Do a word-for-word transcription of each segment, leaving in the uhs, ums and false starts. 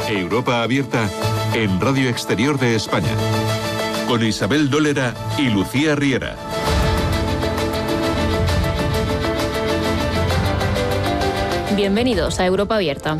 Europa Abierta en Radio Exterior de España, con Isabel Dólera y Lucía Riera. Bienvenidos a Europa Abierta.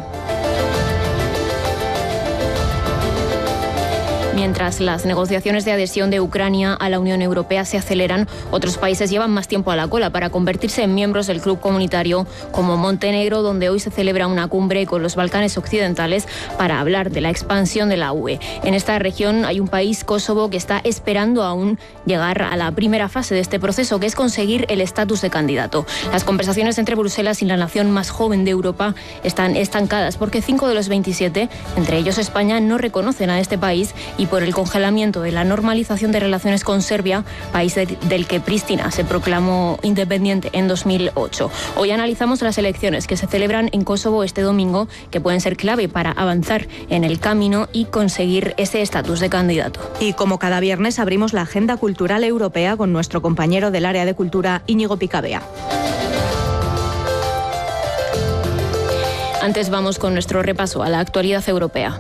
Mientras las negociaciones de adhesión de Ucrania a la Unión Europea se aceleran, otros países llevan más tiempo a la cola para convertirse en miembros del club comunitario, como Montenegro, donde hoy se celebra una cumbre con los Balcanes occidentales para hablar de la expansión de la U E. En esta región hay un país, Kosovo, que está esperando aún llegar a la primera fase de este proceso, que es conseguir el estatus de candidato. Las conversaciones entre Bruselas y la nación más joven de Europa están estancadas porque cinco de los veintisiete, entre ellos España, no reconocen a este país y por el congelamiento de la normalización de relaciones con Serbia, país de, del que Pristina se proclamó independiente en dos mil ocho. Hoy analizamos las elecciones que se celebran en Kosovo este domingo, que pueden ser clave para avanzar en el camino y conseguir ese estatus de candidato. Y como cada viernes abrimos la agenda cultural europea con nuestro compañero del área de cultura, Íñigo Picabea. Antes vamos con nuestro repaso a la actualidad europea.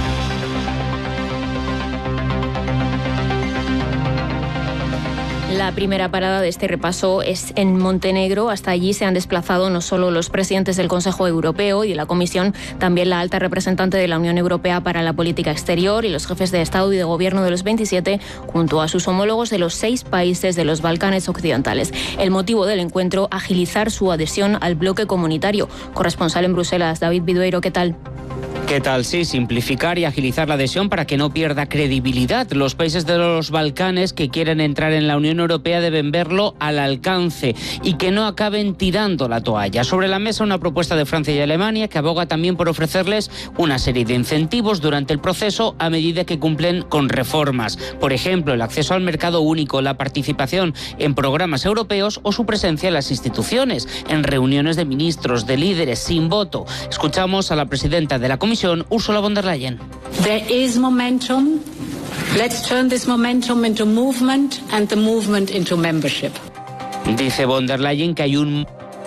La primera parada de este repaso es en Montenegro. Hasta allí se han desplazado no solo los presidentes del Consejo Europeo y de la Comisión, también la alta representante de la Unión Europea para la Política Exterior y los jefes de Estado y de Gobierno de los veintisiete, junto a sus homólogos de los seis países de los Balcanes occidentales. El motivo del encuentro, agilizar su adhesión al bloque comunitario. Corresponsal en Bruselas, David Bidueiro, ¿qué tal? ¿Qué tal? Sí, simplificar y agilizar la adhesión para que no pierda credibilidad. Los países de los Balcanes que quieren entrar en la Unión Europea deben verlo al alcance y que no acaben tirando la toalla. Sobre la mesa una propuesta de Francia y Alemania que aboga también por ofrecerles una serie de incentivos durante el proceso a medida que cumplen con reformas. Por ejemplo, el acceso al mercado único, la participación en programas europeos o su presencia en las instituciones, en reuniones de ministros, de líderes, sin voto. Escuchamos a la presidenta de la Comisión, Ursula von der Leyen. There is momentum. Let's turn this momentum into movement and the movement into membership. Dice von der Leyen que hay un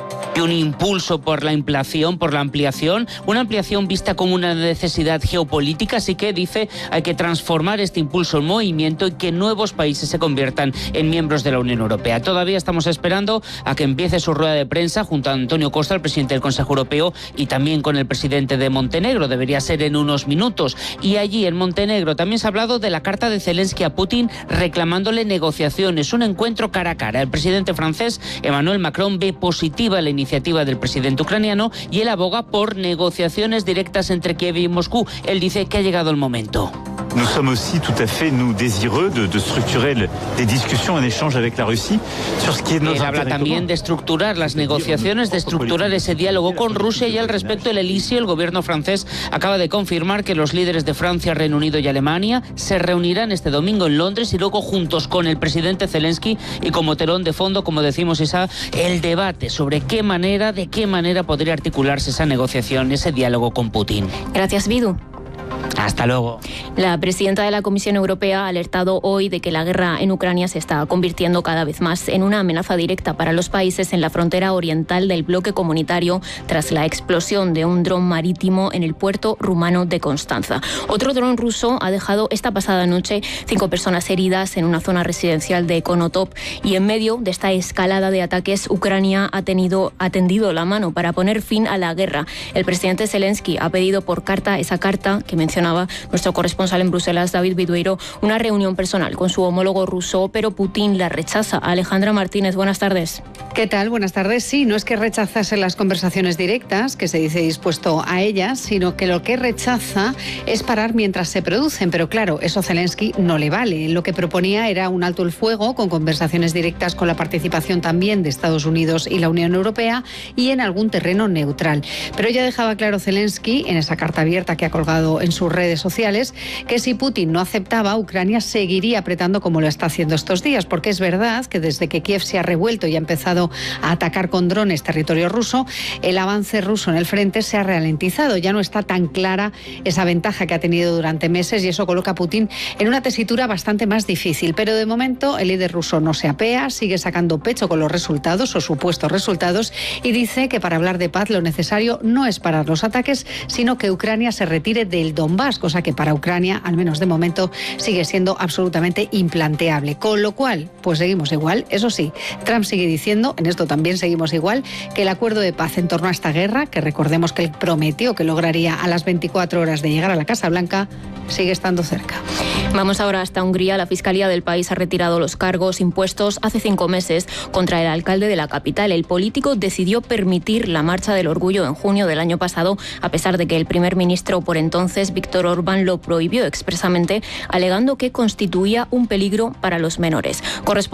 un impulso por la ampliación, por la ampliación, una ampliación vista como una necesidad geopolítica, así que dice hay que transformar este impulso en movimiento y que nuevos países se conviertan en miembros de la Unión Europea. Todavía estamos esperando a que empiece su rueda de prensa junto a Antonio Costa, el presidente del Consejo Europeo, y también con el presidente de Montenegro. Debería ser en unos minutos. Y allí en Montenegro también se ha hablado de la carta de Zelensky a Putin reclamándole negociaciones, un encuentro cara a cara. El presidente francés Emmanuel Macron ve positiva la iniciativa del presidente ucraniano y él aboga por negociaciones directas entre Kiev y Moscú. Él dice que ha llegado el momento. Nous sommes aussi tout à fait nous désireux de, de structurer des discussions en échange avec la Russie sur ce qui est nos Él habla también de estructurar las negociaciones, de estructurar ese diálogo con Rusia y al respecto el Elysée, el gobierno francés, acaba de confirmar que los líderes de Francia, Reino Unido y Alemania se reunirán este domingo en Londres y luego juntos con el presidente Zelensky y como telón de fondo, como decimos, Isa, el debate sobre qué manera, de qué manera podría articularse esa negociación, ese diálogo con Putin. Gracias, Bidu. Hasta luego. La presidenta de la Comisión Europea ha alertado hoy de que la guerra en Ucrania se está convirtiendo cada vez más en una amenaza directa para los países en la frontera oriental del bloque comunitario tras la explosión de un dron marítimo en el puerto rumano de Constanza. Otro dron ruso ha dejado esta pasada noche cinco personas heridas en una zona residencial de Konotop y en medio de esta escalada de ataques Ucrania ha, tenido, ha tendido la mano para poner fin a la guerra. El presidente Zelensky ha pedido por carta esa carta que mencionaba nuestro corresponsal en Bruselas, David Bidueiro, una reunión personal con su homólogo ruso, pero Putin la rechaza. Alejandra Martínez, buenas tardes. ¿Qué tal? Buenas tardes. Sí, no es que rechazase las conversaciones directas, que se dice dispuesto a ellas, sino que lo que rechaza es parar mientras se producen. Pero claro, eso a Zelensky no le vale. Lo que proponía era un alto el fuego con conversaciones directas con la participación también de Estados Unidos y la Unión Europea y en algún terreno neutral. Pero ya dejaba claro Zelensky, en esa carta abierta que ha colgado en sus redes sociales, que si Putin no aceptaba, Ucrania seguiría apretando como lo está haciendo estos días, porque es verdad que desde que Kiev se ha revuelto y ha empezado empezado a atacar con drones territorio ruso, el avance ruso en el frente se ha ralentizado. Ya no está tan clara esa ventaja que ha tenido durante meses y eso coloca a Putin en una tesitura bastante más difícil. Pero de momento el líder ruso no se apea, sigue sacando pecho con los resultados o supuestos resultados y dice que para hablar de paz lo necesario no es parar los ataques, sino que Ucrania se retire del Donbass, cosa que para Ucrania, al menos de momento, sigue siendo absolutamente implanteable. Con lo cual, pues seguimos igual. Eso sí, Trump sigue diciendo, en esto también seguimos igual, que el acuerdo de paz en torno a esta guerra, que recordemos que él prometió que lograría a las veinticuatro horas de llegar a la Casa Blanca, sigue estando cerca. Vamos ahora hasta Hungría. La Fiscalía del país ha retirado los cargos impuestos hace cinco meses contra el alcalde de la capital. El político decidió permitir la Marcha del Orgullo en junio del año pasado, a pesar de que el primer ministro por entonces, Viktor Orbán, lo prohibió expresamente, alegando que constituía un peligro para los menores.